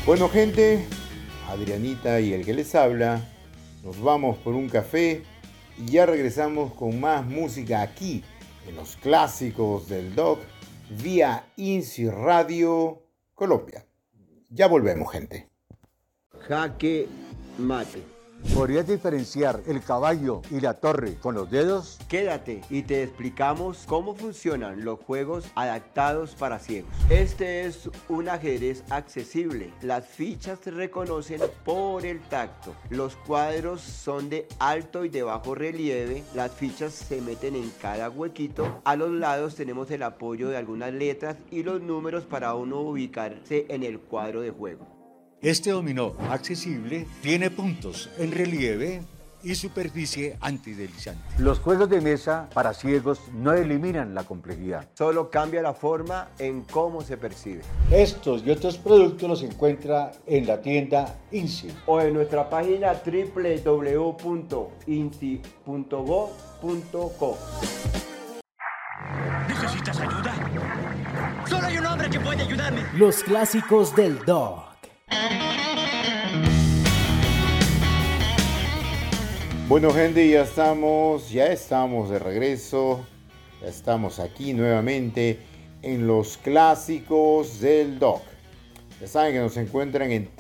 Bueno, gente, Adrianita y el que les habla, nos vamos por un café y ya regresamos con más música aquí en los clásicos del Doc vía INSI Radio Colombia. Ya volvemos, gente. Jaque mate. ¿Podrías diferenciar el caballo y la torre con los dedos? Quédate y te explicamos cómo funcionan los juegos adaptados para ciegos. Este es un ajedrez accesible. Las fichas se reconocen por el tacto. Los cuadros son de alto y de bajo relieve. Las fichas se meten en cada huequito. A los lados tenemos el apoyo de algunas letras y los números para uno ubicarse en el cuadro de juego. Este dominó accesible tiene puntos en relieve y superficie antideslizante. Los juegos de mesa para ciegos no eliminan la complejidad. Solo cambia la forma en cómo se percibe. Estos y otros productos los encuentra en la tienda INSI O en nuestra página www.insi.go.co. ¿Necesitas ayuda? Solo hay un hombre que puede ayudarme. Los clásicos del Doc. Bueno, gente, ya estamos de regreso. Ya estamos aquí nuevamente en los clásicos del Doc. Ya saben que nos encuentran en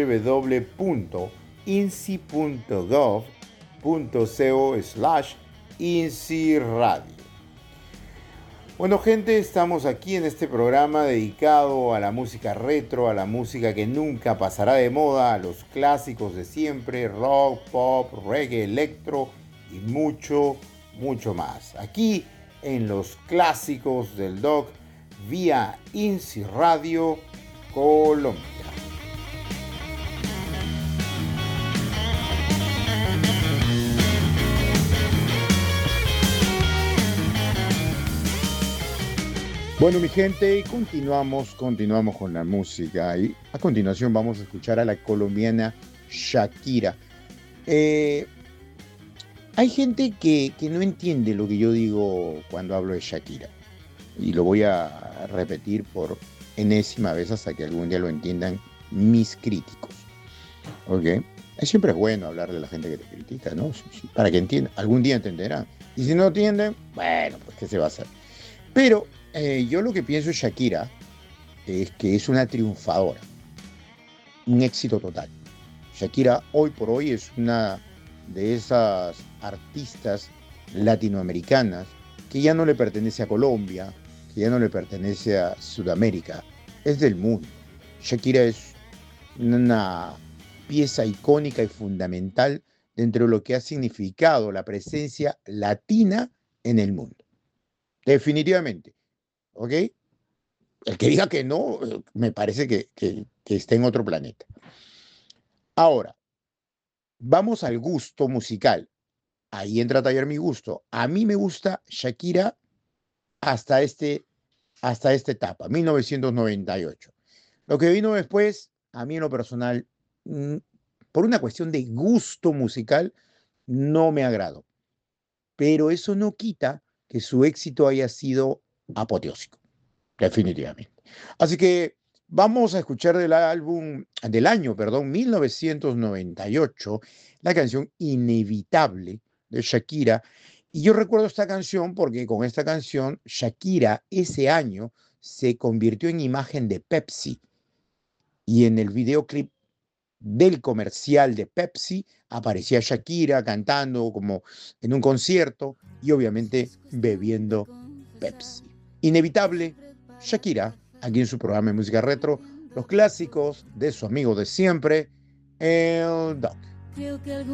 www.insi.gov.co/INSI-radio. Bueno, gente, estamos aquí en este programa dedicado a la música retro, a la música que nunca pasará de moda, a los clásicos de siempre, rock, pop, reggae, electro y mucho, mucho más. Aquí en los clásicos del Doc vía INSI Radio Colombia. Bueno, mi gente, continuamos con la música y a continuación vamos a escuchar a la colombiana Shakira. Hay gente que no entiende lo que yo digo cuando hablo de Shakira y lo voy a repetir por enésima vez hasta que algún día lo entiendan mis críticos. ¿Ok? Siempre es bueno hablar de la gente que te critica, ¿no? Para que entiendan, algún día entenderán. Y si no entienden, bueno, pues ¿qué se va a hacer? Pero yo lo que pienso de Shakira es que es una triunfadora, un éxito total. Shakira hoy por hoy es una de esas artistas latinoamericanas que ya no le pertenece a Colombia, que ya no le pertenece a Sudamérica, es del mundo. Shakira es una pieza icónica y fundamental dentro de lo que ha significado la presencia latina en el mundo. Definitivamente. ¿Ok? El que diga que no, me parece que está en otro planeta. Ahora, vamos al gusto musical. Ahí entra a tallar mi gusto. A mí me gusta Shakira hasta esta etapa, 1998. Lo que vino después, a mí en lo personal, por una cuestión de gusto musical, no me agradó. Pero eso no quita que su éxito haya sido apoteósico, definitivamente. Así que vamos a escuchar del año 1998, la canción Inevitable de Shakira. Y yo recuerdo esta canción porque con esta canción Shakira ese año se convirtió en imagen de Pepsi. Y en el videoclip del comercial de Pepsi aparecía Shakira cantando como en un concierto y obviamente bebiendo Pepsi. Inevitable, Shakira, aquí en su programa de música retro, los clásicos de su amigo de siempre, el Doc.